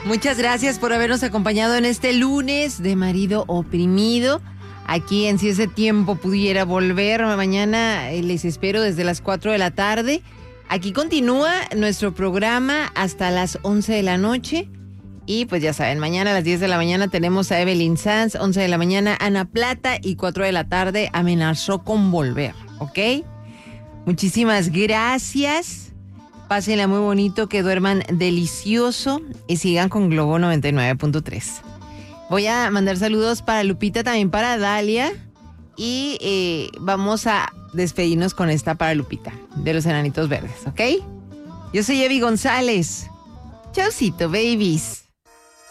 Muchas gracias por habernos acompañado en este lunes de Marido Oprimido. Aquí en Si Ese Tiempo Pudiera Volver. Mañana les espero desde las 4 de la tarde. Aquí continúa nuestro programa hasta las 11 de la noche. Y pues ya saben, mañana a las 10 de la mañana tenemos a Evelyn Sanz, 11 de la mañana Ana Plata y 4 de la tarde amenazó con volver, ¿ok? Muchísimas gracias. Pásenla muy bonito, que duerman delicioso y sigan con Globo 99.3. Voy a mandar saludos para Lupita, también para Dalia. Y vamos a despedirnos con esta para Lupita, de los Enanitos Verdes, ¿ok? Yo soy Evi González. Chaucito, babies.